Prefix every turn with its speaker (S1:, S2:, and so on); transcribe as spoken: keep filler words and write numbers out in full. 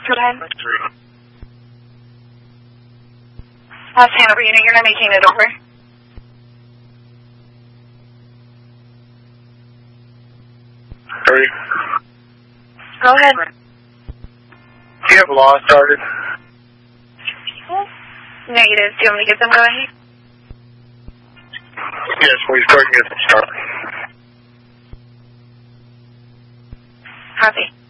S1: Go ahead. I'll stand over unit. You're not making it over.
S2: Hurry.
S1: Go ahead.
S2: Do you have law started?
S1: Negative. Do you want me to get them going?
S2: Yes, please go ahead and get them started.
S1: Copy.